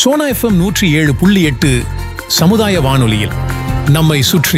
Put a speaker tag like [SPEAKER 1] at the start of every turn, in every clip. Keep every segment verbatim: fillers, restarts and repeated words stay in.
[SPEAKER 1] Sona FM நூற்றி ஏழு புள்ளி எட்டு சமுதாய வானொலியில் நம்மை சுற்றி.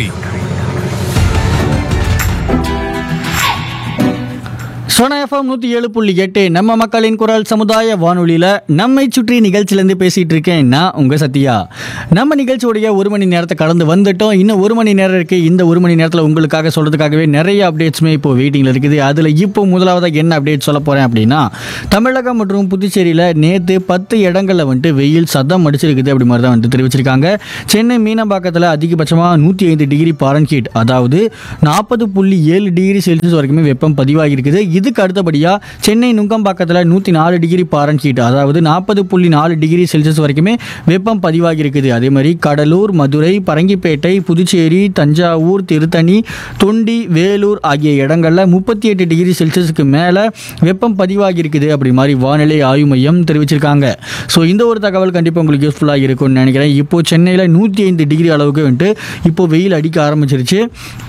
[SPEAKER 2] சோனா எஃப்எம் நூற்றி ஏழு புள்ளி எட்டு நம்ம மக்களின் குரல் சமுதாய வானொலியில் நம்மை சுற்றி நிகழ்ச்சியிலேருந்து பேசிகிட்டு இருக்கேன் நான் உங்கள் சத்யா. நம்ம நிகழ்ச்சியோடைய ஒரு மணி நேரத்தை கடந்து வந்துட்டோம். இன்னும் ஒரு மணி நேரம் இருக்குது. இந்த ஒரு மணி நேரத்தில் உங்களுக்காக சொல்கிறதுக்காகவே நிறைய அப்டேட்ஸுமே இப்போ வெயிட்டிங்கில் இருக்குது. அதில் இப்போ முதலாவதாக என்ன அப்டேட் சொல்ல போகிறேன் அப்படின்னா, தமிழகம் மற்றும் புதுச்சேரியில் நேற்று பத்து இடங்களில் வந்துட்டு வெயில் சதம் அடிச்சிருக்குது அப்படி மாதிரி தான் வந்துட்டு தெரிவிச்சிருக்காங்க. சென்னை மீனம்பாக்கத்தில் அதிகபட்சமாக நூற்றி ஐந்து டிகிரி ஃபாரன்ஹீட், அதாவது நாற்பது புள்ளி ஏழு டிகிரி செல்சியஸ் வரைக்குமே வெப்பம் பதிவாகியிருக்குது. இதுக்கு அடுத்தபடியாக சென்னை நுங்கம்பாக்கத்தில் நூற்றி நாலு டிகிரி ஃபாரன்ஹீட், அதாவது நாற்பது புள்ளி நாலு டிகிரி செல்சியஸ் வரைக்குமே வெப்பம் பதிவாகி இருக்குது. அதே மாதிரி கடலூர், மதுரை, பரங்கிப்பேட்டை, புதுச்சேரி, தஞ்சாவூர், திருத்தணி, தொண்டி, வேலூர் ஆகிய இடங்களில் முப்பத்தி எட்டு டிகிரி செல்சியஸுக்கு மேலே வெப்பம் பதிவாகி இருக்குது அப்படி மாதிரி வானிலை ஆய்வு மையம் தெரிவிச்சிருக்காங்க. ஸோ இந்த ஒரு தகவல் கண்டிப்பாக உங்களுக்கு யூஸ்ஃபுல்லாக இருக்கும்னு நினைக்கிறேன். இப்போது சென்னையில் நூற்றி ஐந்து டிகிரி அளவுக்கு வந்துட்டு இப்போது வெயில் அடிக்க ஆரம்பிச்சிருச்சு.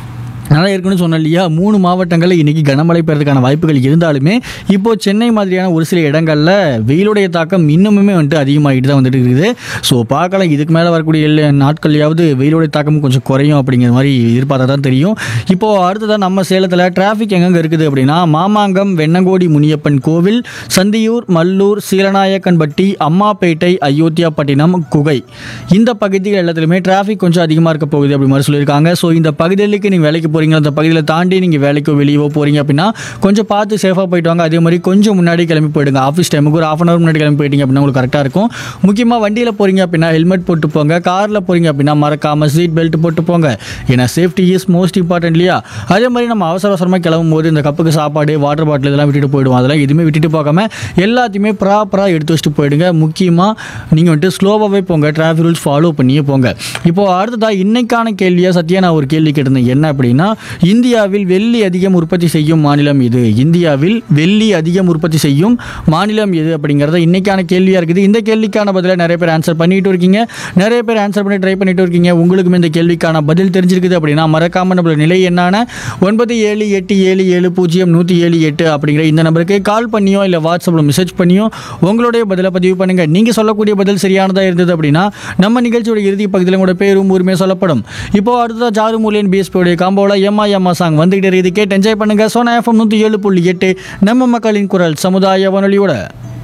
[SPEAKER 2] நல்லா இருக்குன்னு சொன்னேன் இல்லையா, மூணு மாவட்டங்களில் இன்றைக்கி கனமழை பெறதுக்கான வாய்ப்புகள் இருந்தாலுமே இப்போது சென்னை மாதிரியான ஒரு சில இடங்களில் வெயிலுடைய தாக்கம் இன்னுமே வந்துட்டு அதிகமாகிட்டு தான் வந்துட்டு இருக்குது. ஸோ பார்க்கலாம், இதுக்கு மேலே வரக்கூடிய எல்லா நாட்கள்லையாவது வெயிலுடைய தாக்கம் கொஞ்சம் குறையும் அப்படிங்கிற மாதிரி எதிர்பார்த்தா தான் தெரியும். இப்போது அடுத்ததான் நம்ம சேலத்தில் டிராஃபிக் எங்கெங்கே இருக்குது அப்படின்னா, மாமாங்கம், வெண்ணங்கோடி முனியப்பன் கோவில், சந்தியூர், மல்லூர், சீலநாயக்கன்பட்டி, அம்மாப்பேட்டை, அயோத்தியாப்பட்டினம், குகை, இந்த பகுதிகள் எல்லாத்துலேயுமே டிராஃபிக் கொஞ்சம் அதிகமாக இருக்க போகுது அப்படி மாதிரி சொல்லியிருக்காங்க. ஸோ இந்த பகுதிகளுக்கு நீங்கள் வேலைக்கு போகிறீங்க, அந்த பகுதியில் தாண்டி நீங்கள் வேலைக்கோ வெளியவோ போகிறீங்க அப்படின்னா கொஞ்சம் பார்த்து சேஃபாக போயிட்டு வாங்க. அதே மாதிரி கொஞ்சம் முன்னாடி கிளம்பி போயிடுங்க. ஆஃபீஸ் டைமுக்கு ஒரு ஆஃப் அன் அவர் முன்னாடி கிளம்பி போயிட்டீங்க அப்படின்னா உங்களுக்கு கரெக்டாக இருக்கும். முக்கியமாக வண்டியில் போகிறீங்க அப்படின்னா ஹெல்மெட் போட்டு போங்க. காரில் போகிறீங்க அப்படின்னா மறக்காமல் சீட் பெல்ட் போட்டு போங்க. ஏன்னா சேஃப்டி இஸ் மோஸ்ட் இம்பார்ட்டன்ட் இல்லையா. அதே மாதிரி நம்ம அவசர அவசரமாக கிளம்பும் போது இந்த கப்புக்கு சாப்பாடு, வாட்டர் பாட்டில் இதெல்லாம் விட்டுட்டு போயிடுவோம். அதெல்லாம் எதுவுமே விட்டுட்டு போகாம எல்லாத்தையுமே ப்ராப்பராக எடுத்து வச்சுட்டு போயிடுங்க. முக்கியமாக நீங்கள் வந்துட்டு ஸ்லோவாகவே போங்க, டிராஃபிக் ரூல்ஸ் ஃபாலோ பண்ணியே போங்க. இப்போது அடுத்ததாக இன்னைக்கான கேள்வியாக சத்யா நான் ஒரு கேள்வி கேட்டிருந்தேன். என்ன அப்படின்னா, இந்தியாவில் வெள்ளி அதிகம் உற்பத்தி செய்யும் மாநிலம் எது? இந்தியாவில் வெள்ளி அதிகம் உற்பத்தி செய்யும் மாநிலம் எது அப்படிங்கிறத இன்னைக்கான கேள்வியாக இருக்குது. இந்த கேள்விக்கான பதிலை நிறைய பேர் ஆன்சர் பண்ணிட்டு இருக்கீங்க, நிறைய பேர் ஆன்சர் பண்ணி ட்ரை பண்ணிட்டு இருக்கீங்க. உங்களுக்கும் இந்த கேள்விக்கான பதில் தெரிஞ்சிருக்குது அப்படின்னா மறக்காம நம்மளோட நிலை என்னான ஒன்பது ஏழு எட்டு ஏழு ஏழு பூஜ்ஜியம் நூற்றி ஏழு எட்டு அப்படிங்கிற இந்த நம்பருக்கு கால் பண்ணியோ இல்லை வாட்ஸ்அப்பில் மெசேஜ் பண்ணியோ உங்களுடைய பதிலை பதிவு பண்ணுங்க. நீங்கள் சொல்லக்கூடிய பதில் சரியானதாக இருந்தது அப்படின்னா நம்ம நிகழ்ச்சியோட இறுதி பகுதியில் கூட பேரும் ஊருமே சொல்லப்படும். இப்போ அடுத்ததாக ஜாரு மூலியன் பிஎஸ்பியோடைய காம்போவில் எம்மா எம்மா சாங் வந்துகிட்டே இருக்குது. கேட்டு என்ஜாய் பண்ணுங்க. சோனா எஃப்எம் நூற்றி ஏழு புள்ளி எட்டு நம்ம மக்களின் குரல் சமுதாய வானொலியோட.